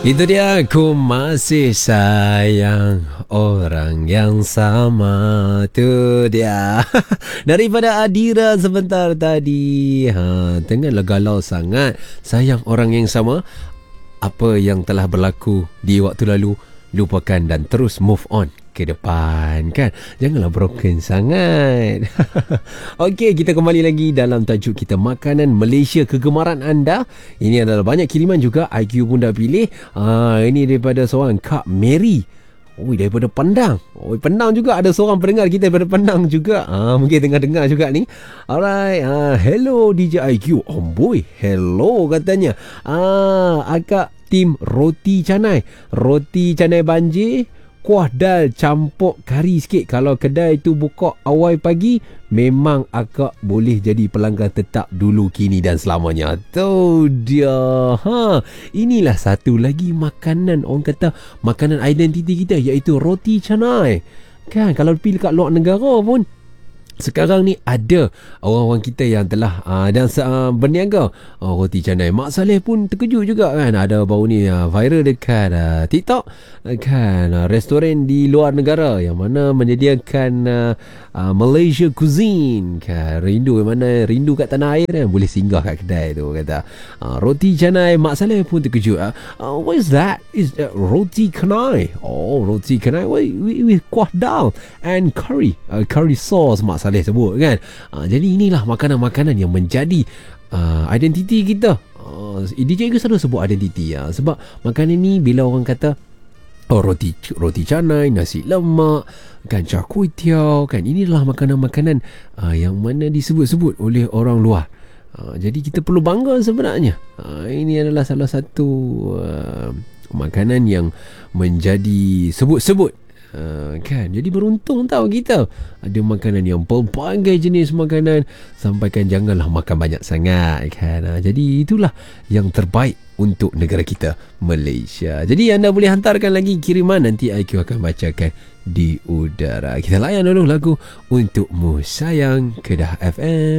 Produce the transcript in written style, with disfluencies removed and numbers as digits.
Itu dia, aku masih sayang orang yang sama. Tu dia. Daripada Adira sebentar tadi. Tengahlah galau sangat. Sayang orang yang sama. Apa yang telah berlaku di waktu lalu, lupakan dan terus move on ke depan, kan? Janganlah broken sangat. Okey, kita kembali lagi dalam tajuk kita, makanan Malaysia kegemaran anda. Ini adalah banyak kiriman juga, IQ pun dah pilih. Ini daripada seorang Kak Mary. Daripada Pandang. Pandang juga ada seorang pendengar kita daripada Pandang juga. Mungkin dengar-dengar juga ni. Alright. Hello DJ IQ. Oh boy, hello katanya. Akak tim roti canai. Roti canai banjir, kuah dal campur kari sikit. Kalau kedai tu buka awal pagi, memang akak boleh jadi pelanggan tetap dulu, kini dan selamanya. Tu dia. Inilah satu lagi makanan, orang kata makanan identiti kita, iaitu roti canai. Kan, kalau pergi kat luar negara pun sekarang ni ada orang-orang kita yang telah dan berniaga roti canai. Mak Saleh pun terkejut juga, kan. Ada baru ni viral dekat TikTok, kan, restoran di luar negara yang mana menyediakan Malaysia cuisine, kan. Rindu kat tanah air, kan, boleh singgah kat kedai tu, kata roti canai. Mak Saleh pun terkejut. What is that? Is that roti canai? Oh, roti canai with kuah dal and curry sauce, Mak Saleh sebut, kan. Jadi inilah makanan-makanan yang menjadi identiti kita. DJ ke selalu sebut identiti, sebab makanan ni bila orang kata roti canai, nasi lemak, kan, char kway teow, kan, inilah makanan-makanan yang mana disebut-sebut oleh orang luar. Jadi kita perlu bangga sebenarnya. Ini adalah salah satu makanan yang menjadi sebut-sebut. Kan, jadi beruntung tahu kita ada makanan yang pelbagai jenis makanan. Sampaikan janganlah makan banyak sangat, kan. Jadi itulah yang terbaik untuk negara kita, Malaysia. Jadi anda boleh hantarkan lagi kiriman, nanti IQ akan bacakan di udara. Kita layan dulu lagu Untukmu Sayang, Kedah FM.